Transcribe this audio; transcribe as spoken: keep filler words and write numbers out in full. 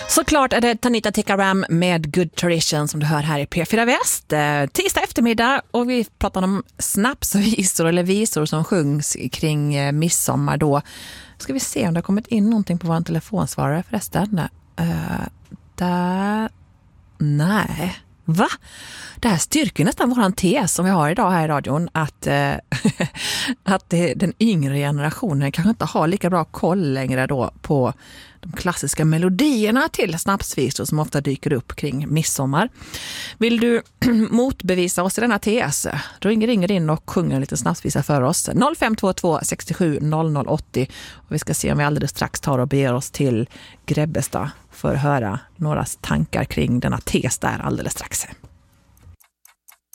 Såklart är det Tanita Tikaram med Good Tradition som du hör här i P fyra Väst. Eh, tisdag eftermiddag och vi pratar om snapsvisor eller visor som sjungs kring eh, midsommar då. Ska vi se om det har kommit in någonting på vår telefonsvarare förresten. Eh, där... Nej... Va? Det här styrker nästan våran tes som vi har idag här i radion att, eh, att det, den yngre generationen kanske inte har lika bra koll längre då på de klassiska melodierna till snapsvisor som ofta dyker upp kring midsommar. Vill du motbevisa oss i denna tes? Då ringer ringer in och sjunger en liten snapsvisa för oss. noll fem två två sex sju noll noll åtta noll. Och vi ska se om vi alldeles strax tar och beger oss till Grebbestad för att höra några tankar kring denna tes där alldeles strax.